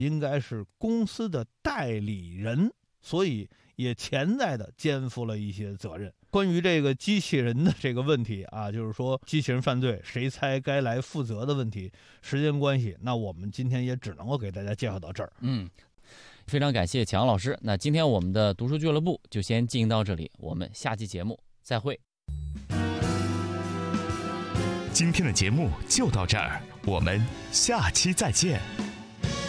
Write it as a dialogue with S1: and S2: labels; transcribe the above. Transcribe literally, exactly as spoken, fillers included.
S1: 应该是公司的代理人，所以也潜在的肩负了一些责任。关于这个机器人的这个问题啊，就是说机器人犯罪谁才该来负责的问题，时间关系，那我们今天也只能够给大家介绍到这儿。
S2: 嗯，非常感谢强老师。那今天我们的读书俱乐部就先进行到这里，我们下期节目再会。
S3: 今天的节目就到这儿，我们下期再见。